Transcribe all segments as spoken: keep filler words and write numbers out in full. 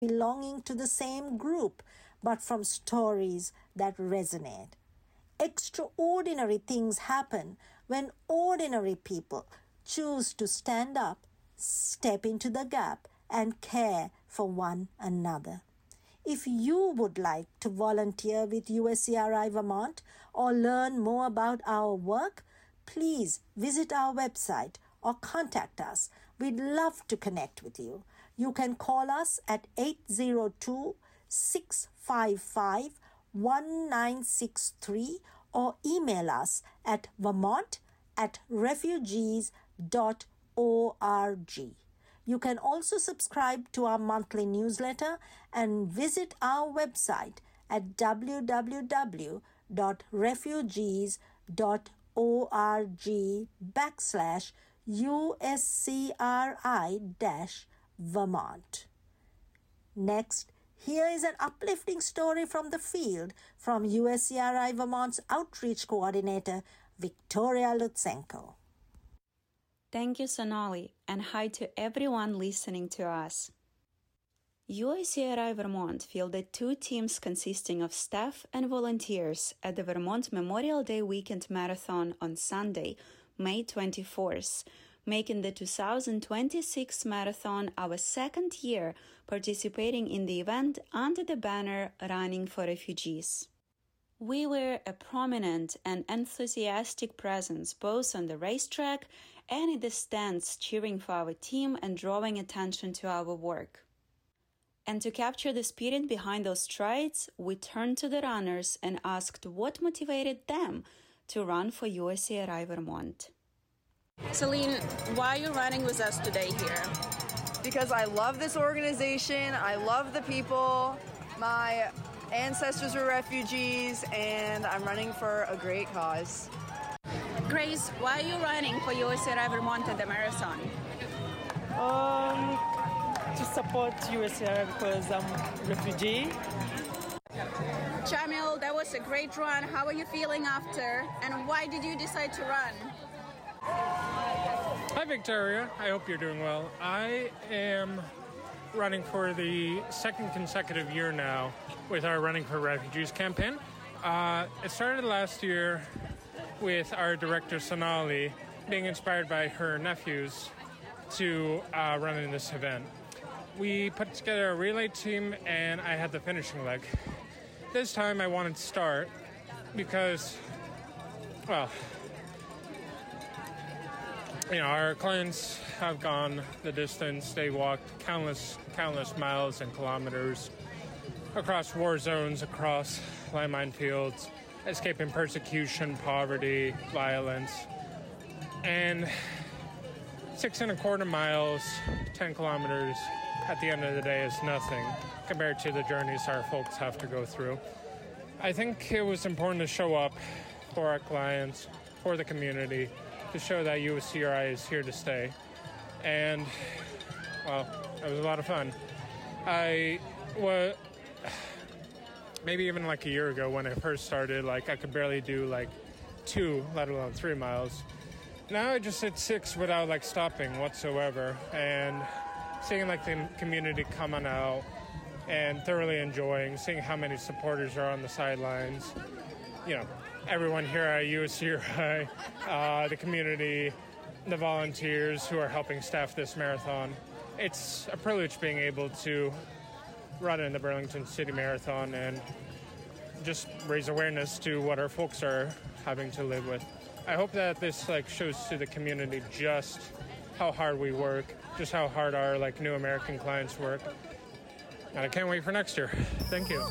belonging to the same group, but from stories that resonate. Extraordinary things happen when ordinary people choose to stand up, step into the gap, and care for one another. If you would like to volunteer with U S C R I Vermont or learn more about our work, please visit our website or contact us. We'd love to connect with you. You can call us at eight zero two, six five five, one nine six three or email us at vermont at refugees dot org. You can also subscribe to our monthly newsletter and visit our website at w w w dot refugees dot org backslash USCRI dash Vermont. Next, here is an uplifting story from the field from U S C R I Vermont's Outreach Coordinator, Victoria Lutsenko. Thank you, Sonali, and hi to everyone listening to us. U S C R I Vermont fielded two teams consisting of staff and volunteers at the Vermont Memorial Day Weekend Marathon on Sunday, May twenty-fourth, making the two thousand twenty-six marathon our second year participating in the event under the banner Running for Refugees. We were a prominent and enthusiastic presence both on the racetrack and in the stands, cheering for our team and drawing attention to our work. And to capture the spirit behind those strides, we turned to the runners and asked what motivated them to run for U S C R I Vermont. Celine, why are you running with us today here? Because I love this organization, I love the people, my ancestors were refugees, and I'm running for a great cause. Grace, why are you running for U S C R I Vermont at the marathon? Um, to support U S C R I because I'm a refugee. Jamil, that was a great run. How are you feeling after? And why did you decide to run? Hi, Victoria. I hope you're doing well. I am running for the second consecutive year now with our Running for Refugees campaign. Uh, it started last year with our director, Sonali, being inspired by her nephews to uh, run in this event. We put together a relay team, and I had the finishing leg. This time I wanted to start because, well, you know, our clients have gone the distance. They walked countless, countless miles and kilometers across war zones, across landmine fields, escaping persecution, poverty, violence. And six and a quarter miles, ten kilometers, at the end of the day is nothing compared to the journeys our folks have to go through. I think it was important to show up for our clients, for the community, to show that U S C R I is here to stay. And, well, it was a lot of fun. I was, maybe even like a year ago when I first started, like I could barely do like two, let alone three miles. Now I just hit six without like stopping whatsoever. And seeing like the community coming out and thoroughly enjoying, seeing how many supporters are on the sidelines, you know, everyone here at U S C R I, uh, the community, the volunteers who are helping staff this marathon. It's a privilege being able to run in the Burlington City Marathon and just raise awareness to what our folks are having to live with. I hope that this like shows to the community just how hard we work, just how hard our like new American clients work. And I can't wait for next year. Thank you.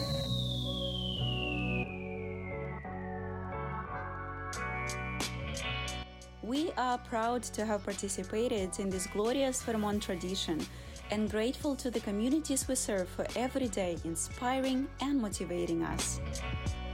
We are proud to have participated in this glorious Vermont tradition and grateful to the communities we serve for every day inspiring and motivating us.